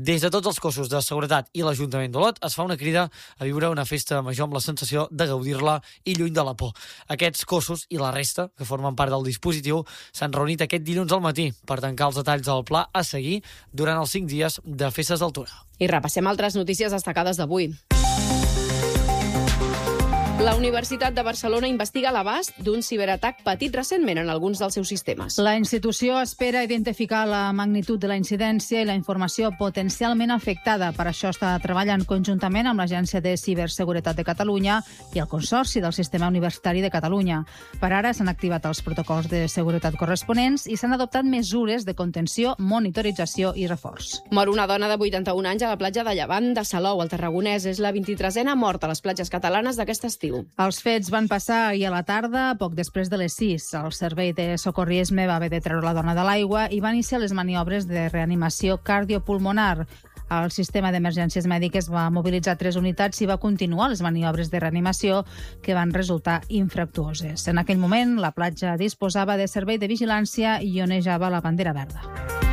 Des de tots els cossos de seguretat i l'Ajuntament d'Olot es fa una crida a viure una festa major amb la sensació de gaudir-la i lluny de la por. Aquests cossos i la resta, que formen part del dispositiu, s'han reunit aquest dilluns al matí per tancar els detalls del pla a seguir durant els 5 dies de festes d'altura. I repassem altres notícies destacades d'avui. La Universitat de Barcelona investiga l'abast d'un ciberatac patit recentment en alguns dels seus sistemes. La institució espera identificar la magnitud de la incidència i la informació potencialment afectada. Per això està treballant conjuntament amb l'Agència de Ciberseguretat de Catalunya i el Consorci del Sistema Universitari de Catalunya. Per ara s'han activat els protocols de seguretat corresponents i s'han adoptat mesures de contenció, monitorització i reforç. Mor una dona de 81 anys a la platja de Llevant de Salou, al Tarragonès. És la 23a mort a les platges catalanes d'aquest estiu. Els fets van passar ahir a la tarda, poc després de les 6. El servei de socorrisme va haver de treure la dona de l'aigua i va iniciar les maniobres de reanimació cardiopulmonar. El sistema d'emergències mèdiques va mobilitzar 3 unitats i va continuar les maniobres de reanimació que van resultar infructuoses. En aquell moment, la platja disposava de servei de vigilància i onejava la bandera verda.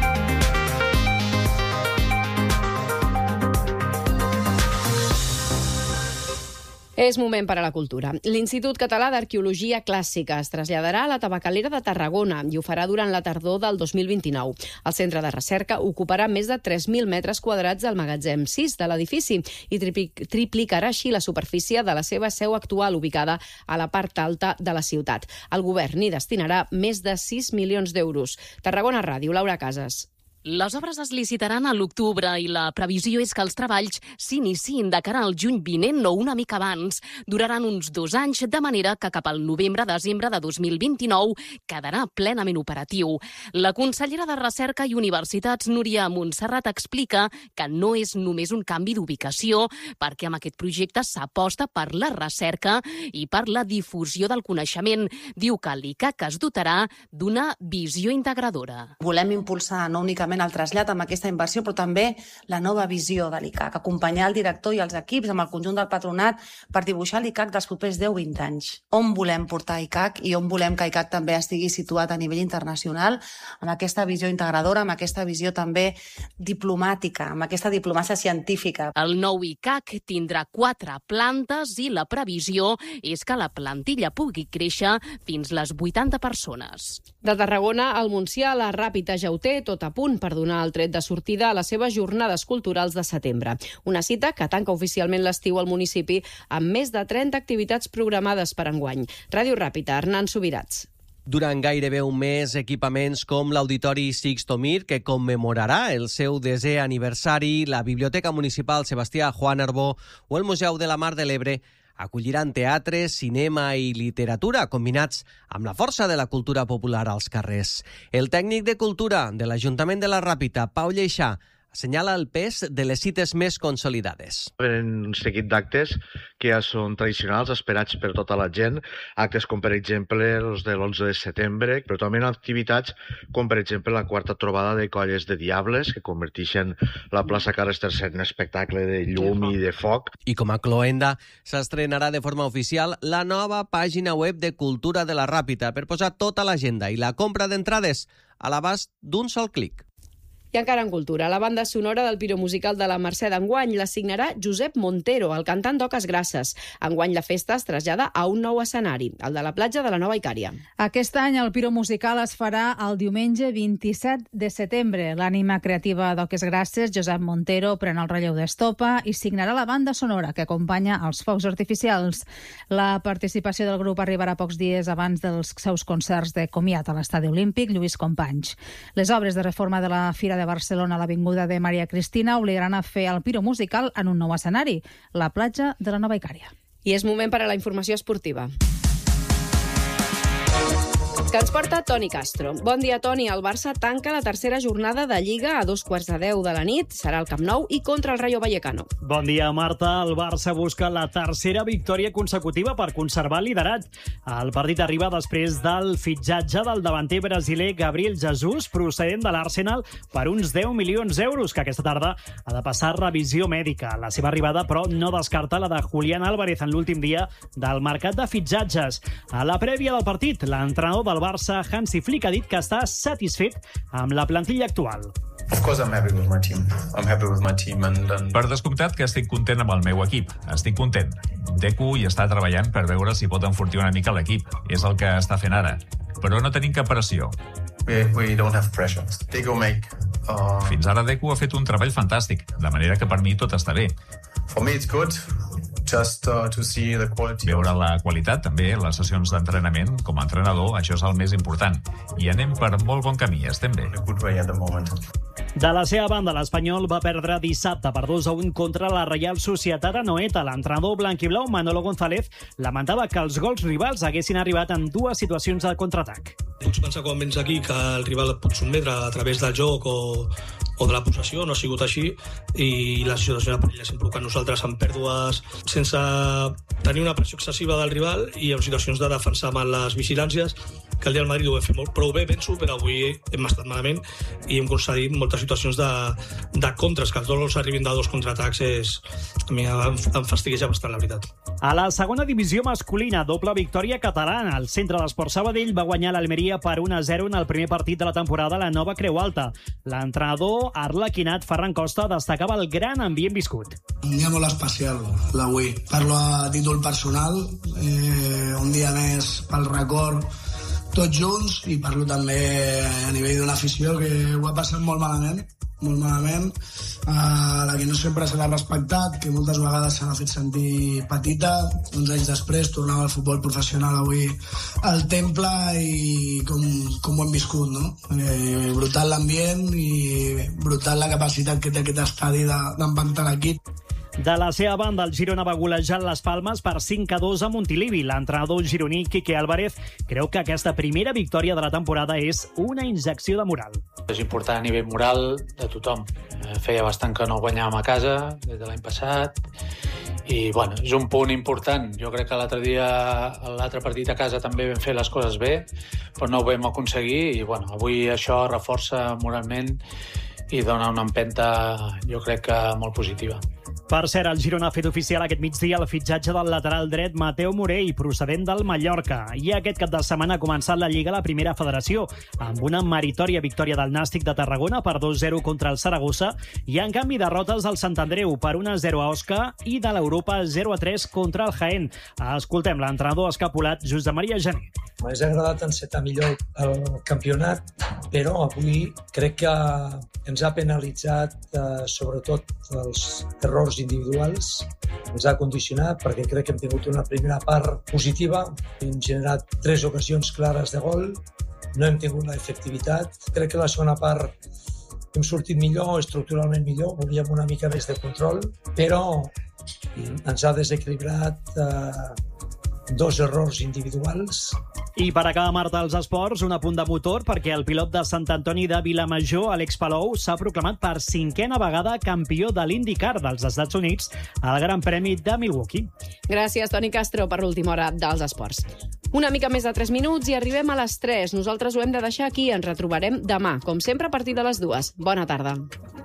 És moment per a la cultura. L'Institut Català d'Arqueologia Clàssica es traslladarà a la Tabacalera de Tarragona i ho farà durant la tardor del 2029. El centre de recerca ocuparà més de 3.000 metres quadrats al magatzem 6 de l'edifici i triplicarà així la superfície de la seva seu actual, ubicada a la part alta de la ciutat. El govern hi destinarà més de 6 milions d'euros. Tarragona Ràdio, Laura Casas. Les obres es licitaran a l'octubre i la previsió és que els treballs s'iniciïn de cara al juny vinent o una mica abans. Duraran uns 2 anys, de manera que cap al novembre-desembre de 2029 quedarà plenament operatiu. La consellera de Recerca i Universitats, Núria Montserrat, explica que no és només un canvi d'ubicació, perquè amb aquest projecte s'aposta per la recerca i per la difusió del coneixement. Diu que l'ICAC es dotarà d'una visió integradora. Volem impulsar no únicament el trasllat amb aquesta inversió, però també la nova visió de l'ICAC, acompanyar el director i els equips amb el conjunt del patronat per dibuixar l'ICAC dels propers 10-20 anys. On volem portar ICAC i on volem que ICAC també estigui situat a nivell internacional, amb aquesta visió integradora, amb aquesta visió també diplomàtica, amb aquesta diplomàcia científica. El nou ICAC tindrà 4 plantes i la previsió és que la plantilla pugui créixer fins les 80 persones. De Tarragona al Montsià, la Ràpita ja ho té tot a punt per donar el tret de sortida a les seves jornades culturals de setembre. Una cita que tanca oficialment l'estiu al municipi amb més de 30 activitats programades per enguany. Ràdio Ràpita, Hernán Subirats. Durant gairebé un mes, equipaments com l'Auditori Sixto Mir, que commemorarà el seu 10è aniversari, la Biblioteca Municipal Sebastià Juan Arbó o el Museu de la Mar de l'Ebre acolliran teatre, cinema i literatura combinats amb la força de la cultura popular als carrers. El tècnic de cultura de l'Ajuntament de la Ràpita, Pau Lleixà, assenyala el pes de les cites més consolidades. Un seguit d'actes que ja són tradicionals, esperats per tota la gent, actes com per exemple els de l'11 de setembre, però també activitats com per exemple la 4a trobada de colles de diables, que converteixen la plaça Carles III en un espectacle de llum i de foc. I com a cloenda, s'estrenarà de forma oficial la nova pàgina web de Cultura de la Ràpita per posar tota l'agenda i la compra d'entrades a l'abast d'un sol clic. I encara en cultura, la banda sonora del piromusical de la Mercè d'enguany la signarà Josep Montero, el cantant d'Oques Grasses. Enguany la festa es trasllada a un nou escenari, el de la platja de la Nova Icària. Aquest any el piromusical es farà el diumenge 27 de setembre. L'ànima creativa d'Oques Grasses, Josep Montero, pren el relleu d'Estopa i signarà la banda sonora que acompanya els focs artificials. La participació del grup arribarà pocs dies abans dels seus concerts de comiat a l'Estadi Olímpic Lluís Companys. Les obres de reforma de la Fira de Barcelona a l'Avinguda de Maria Cristina obligaran a fer el piromusical en un nou escenari, la platja de la Nova Icària. I és moment per a la informació esportiva, que ens porta Toni Castro. Bon dia, Toni. El Barça tanca la tercera jornada de Lliga a 2:15 de la nit. Serà al Camp Nou i contra el Rayo Vallecano. Bon dia, Marta. El Barça busca la tercera victòria consecutiva per conservar el liderat. El partit arriba després del fitxatge del davanter brasiler Gabriel Jesus, procedent de l'Arsenal, per uns 10 milions d'euros, que aquesta tarda ha de passar revisió mèdica. La seva arribada, però, no descarta la de Julián Álvarez en l'últim dia del mercat de fitxatges. A la prèvia del partit, l'entrenador del Barça, Hansi Flick, ha dit que està satisfet amb la plantilla actual. Of course I'm happy with my team. Per descomptat que estic content amb el meu equip. Estic content. Deco hi està treballant per veure si pot enfortir una mica l'equip. És el que està fent ara. Però no tenim cap pressió. We don't have pressure. Fins ara Deco ha fet un treball fantàstic, de manera que per mi tot està bé. For me it's good. Just to see the quality. Veure la qualitat, també, les sessions d'entrenament. Com a entrenador, això és el més important. I anem per molt bon camí, estem bé. De la seva banda, l'Espanyol va perdre dissabte per 2-1 contra la Reial Societat Anoeta. L'entrenador blanquiblau, Manolo González, lamentava que els gols rivals haguessin arribat en dues situacions de contraatac. Pots pensar quan vens aquí que el rival et pot sotmetre a través del joc o de la possessió, no ha sigut així, i la situació de perill s'ha provocat nosaltres amb pèrdues sense tenir una pressió excessiva del rival i en situacions de defensar mal les vigilàncies, que el dia del Madrid ho vam fer molt prou bé, penso, però avui hem estat malament i hem concedit moltes situacions de contres, que els dos gols arribin de dos contraatacs a mi em fastigueja bastant, la veritat. A la segona divisió masculina, doble victòria catalana. El Centre d'Esport Sabadell va guanyar l'Almeria per 1-0 en el primer partit de la temporada a la Nova Creu Alta. L'entrenador arlequinat Ferran Costa destacava el gran ambient viscut. Un dia molt especial, l'avui. Parlo a títol personal, un dia més pel record, tots junts, i parlo també a nivell d'una afició que ho ha passat molt malament, la que no sempre se l'ha respectat, que moltes vegades s'ha fet sentir petita. 11 anys després tornava al futbol professional avui al Temple i com ho hem viscut, no? Brutal l'ambient i brutal la capacitat que té aquest estadi d'empantar l'equip. De la seva banda, el Girona va golejar les Palmes per 5-2 a Montilivi. L'entrenador gironí Quique Álvarez creu que aquesta primera victòria de la temporada és una injecció de moral. És important a nivell moral de tothom. Feia bastant que no guanyàvem a casa, des de l'any passat, i bueno, és un punt important. Jo crec que l'altre partit a casa també vam fer les coses bé, però no ho vam aconseguir, i bueno, avui això reforça moralment i dona una empenta, jo crec que molt positiva. Per cert, el Girona ha fet oficial aquest migdia el fitxatge del lateral dret Mateu Morell, procedent del Mallorca. I aquest cap de setmana ha començat la Lliga a la Primera Federació, amb una meritòria victòria del Nàstic de Tarragona per 2-0 contra el Saragossa, i en canvi derrotes del Sant Andreu per 1-0 a Osca i de l'Europa 0-3 contra el Jaén. Escoltem l'entrenador escapulat Josep Maria Gené. M'hagués agradat encetar millor el campionat, però avui crec que ens ha penalitzat sobretot els errors individuals, ens ha condicionat perquè crec que hem tingut una primera part positiva, hem generat 3 ocasions clares de gol, no hem tingut la efectivitat. Crec que la segona part hem sortit millor, estructuralment millor, volíem una mica més de control, però ens ha desequilibrat 2 errors individuals. I per acabar, Marta, als esports, un apunt de motor perquè el pilot de Sant Antoni de Vilamajor, Àlex Palou, s'ha proclamat per 5a vegada campió de l'IndyCar dels Estats Units al Gran Premi de Milwaukee. Gràcies, Toni Castro, per l'última hora dels esports. Una mica més de 3 minuts i arribem a les 3. Nosaltres ho hem de deixar aquí. Ens retrobarem demà, com sempre, a partir de les 2. Bona tarda.